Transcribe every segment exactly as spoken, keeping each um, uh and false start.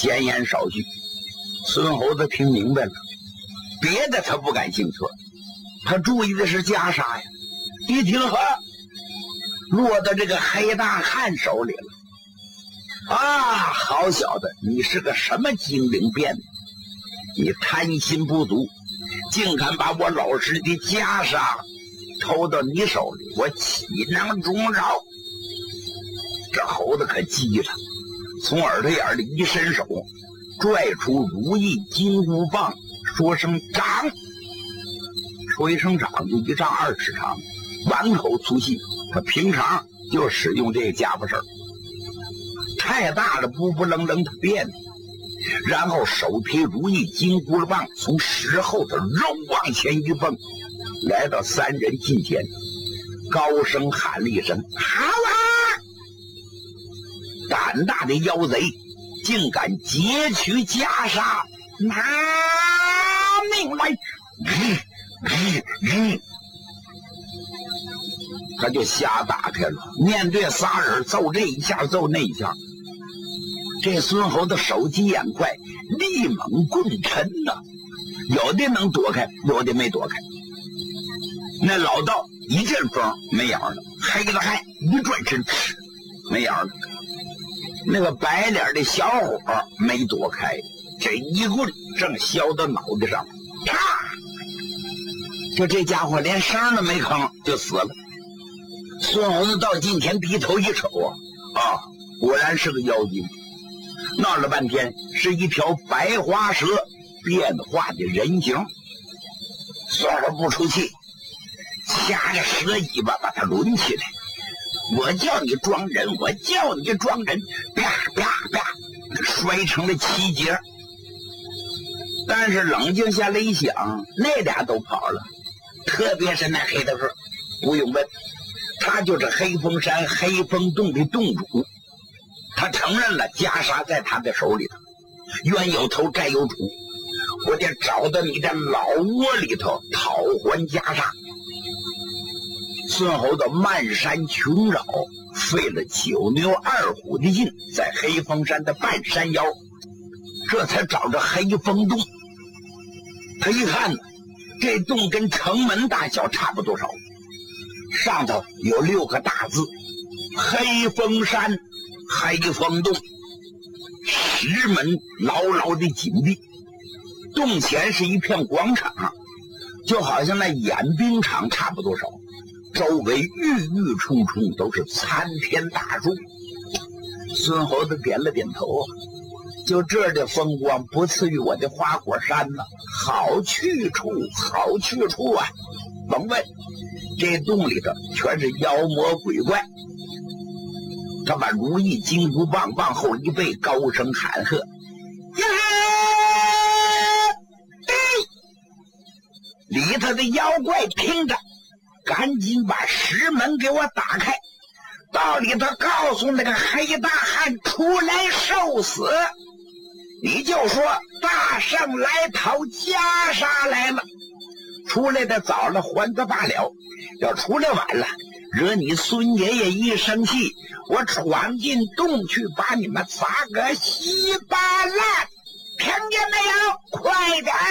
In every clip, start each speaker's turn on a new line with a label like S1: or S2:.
S1: 闲言少叙。孙猴子听明白了，别的他不敢行错，他注意的是袈裟呀。一听呵，落到这个黑大汉手里了。啊，好小子，你是个什么精灵变的？你贪心不足，竟敢把我老师的袈裟偷到你手里，我岂能容饶？这猴子可急了，从耳朵眼里一伸手，拽出如意金箍棒，说声长，说一声长就一丈二尺长，碗口粗细。他平常就使用这个家伙事儿，太大了不不愣愣他变，然后手提如意金箍棒，从石后头肉往前一蹦，来到三人近前，高声喊了一声：“好啊！”胆大的妖贼竟敢劫取袈裟，拿命来！嗯嗯嗯，他就瞎打开了，面对仨人揍这一下揍那一下。这孙猴子手疾眼快，力猛棍沉呐、啊，有的能躲开，有的没躲开。那老道一阵风没影了，黑子汉一转身吃没影了。那个白脸的小伙没躲开，这一棍正削到脑袋上，啪！就这家伙连声都没吭就死了。孙猴子到近前低头一瞅啊，啊，果然是个妖精。闹了半天是一条白花蛇变化的人形。孙猴不出气，掐着蛇尾巴把它抡起来。我叫你装人，我叫你装人，啪啪啪，摔成了七节。但是冷静下来一想，那俩都跑了，特别是那黑大个，不用问，他就是黑风山黑风洞的洞主。他承认了袈裟在他的手里头，冤有头债有主，我得找到你的老窝里头讨还袈裟。孙猴子漫山穷绕，费了九牛二虎的劲，在黑风山的半山腰，这才找着黑风洞。他一看呢，这洞跟城门大小差不多少，上头有六个大字：黑风山黑风洞，石门牢牢的紧闭。洞前是一片广场，就好像那演兵场差不多少，周围郁郁葱葱，都是参天大树。孙猴子点了点头，就这儿的风光不次于我的花果山呢，好去处，好去处啊！甭问，这洞里头全是妖魔鬼怪。他把如意金箍棒往后一背，高声喊喝：“呀！”里头的妖怪听着，赶紧把石门给我打开，到里头告诉那个黑大汉出来受死。你就说大圣来讨袈裟来了，出来的早了还则罢了，要出来晚了，惹你孙爷爷一生气，我闯进洞去把你们砸个稀巴烂，听见没有？快点！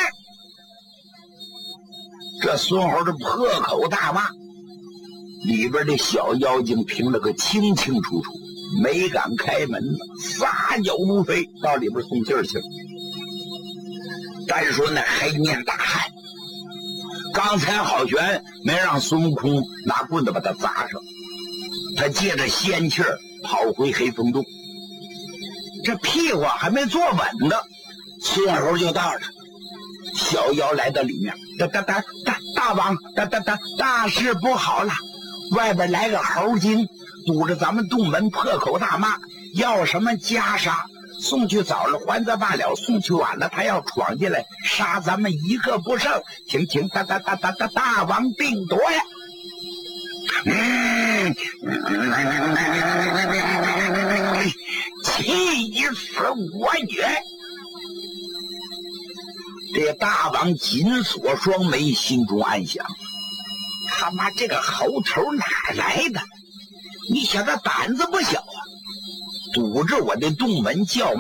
S1: 这孙猴的破口大骂，里边的小妖精听了个清清楚楚，没敢开门，撒脚如飞到里边送气儿去了。单说那黑面大汉，刚才郝玄没让孙悟空拿棍子把他砸上，他借着仙气儿跑回黑风洞，这屁股还没坐稳呢，孙猴就到了。小妖来到里面，大大大大大王，大大大大事不好了！外边来个猴精，堵着咱们洞门，破口大骂，要什么袈裟，送去早了还则罢了，送去晚了他要闯进来，杀咱们一个不剩，请请大大大大大大王定夺呀！嗯，气死我也！这大王紧锁双眉，心中暗想：他妈这个猴头哪来的？你小子胆子不小啊，堵着我的洞门叫